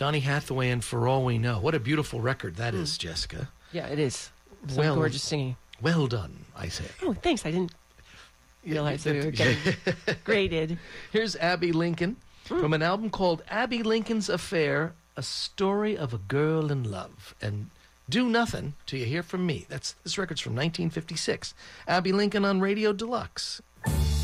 Donny Hathaway and For All We Know. What a beautiful record that is, Jessica. Yeah, it is. So Well- gorgeous singing. Well done, I say. Oh, thanks. I didn't realize that we were getting graded. Here's Abby Lincoln from an album called Abby Lincoln's Affair, A Story of a Girl in Love. And Do Nothing Till You Hear From Me. This record's from 1956. Abby Lincoln on Radio Deluxe.